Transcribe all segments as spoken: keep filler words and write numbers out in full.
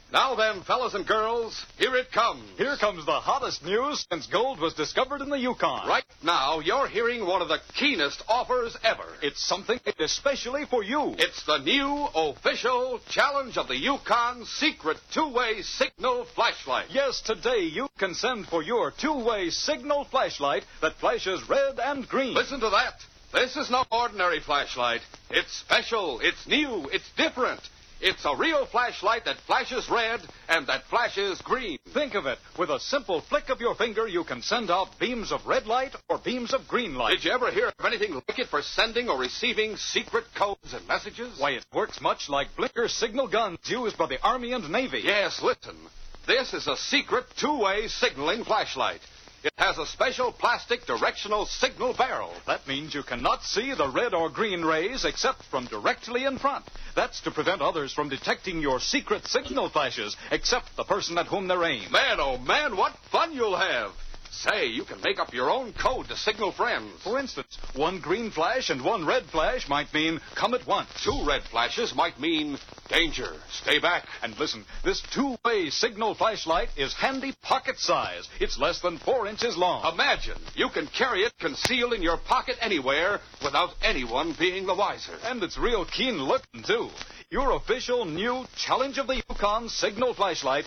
Now then, fellas and girls, here it comes. Here comes the hottest news since gold was discovered in the Yukon. Right now, you're hearing one of the keenest offers ever. It's something especially for you. It's the new official Challenge of the Yukon secret two-way signal flashlight. Yes, today you can send for your two-way signal flashlight that flashes red and green. Listen to that. This is no ordinary flashlight. It's special, it's new, it's different. It's a real flashlight that flashes red and that flashes green. Think of it. With a simple flick of your finger, you can send out beams of red light or beams of green light. Did you ever hear of anything like it for sending or receiving secret codes and messages? Why, it works much like blinker signal guns used by the Army and Navy. Yes, listen. This is a secret two-way signaling flashlight. It has a special plastic directional signal barrel. That means you cannot see the red or green rays except from directly in front. That's to prevent others from detecting your secret signal flashes, except the person at whom they're aimed. Man, oh man, what fun you'll have. Say, you can make up your own code to signal friends. For instance, one green flash and one red flash might mean come at once. Two red flashes might mean danger, stay back. And listen, this two-way signal flashlight is handy pocket size. It's less than four inches long. Imagine, you can carry it concealed in your pocket anywhere without anyone being the wiser. And it's real keen looking, too. Your official new Challenge of the Yukon signal flashlight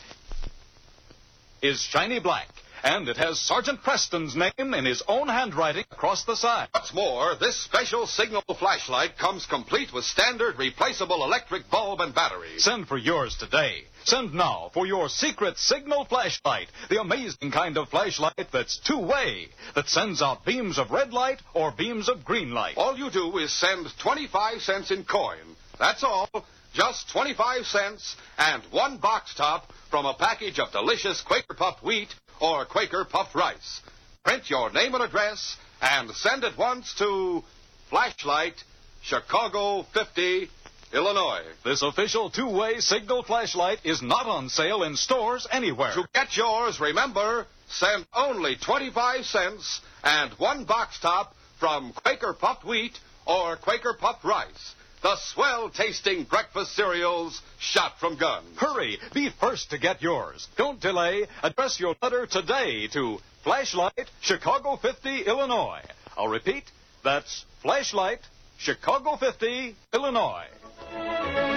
is shiny black. And it has Sergeant Preston's name in his own handwriting across the side. What's more, this special signal flashlight comes complete with standard replaceable electric bulb and battery. Send for yours today. Send now for your secret signal flashlight, the amazing kind of flashlight that's two-way, that sends out beams of red light or beams of green light. All you do is send twenty-five cents in coin. That's all. Just twenty-five cents and one box top from a package of delicious Quaker puffed wheat or Quaker puffed rice. Print your name and address and send at once to Flashlight, Chicago fifty, Illinois. This official two-way signal flashlight is not on sale in stores anywhere. To get yours, remember, send only twenty-five cents and one box top from Quaker puffed wheat or Quaker puffed rice. The swell-tasting breakfast cereals shot from guns. Hurry! Be first to get yours. Don't delay. Address your letter today to Flashlight, Chicago fifty, Illinois. I'll repeat. That's Flashlight, Chicago fifty, Illinois.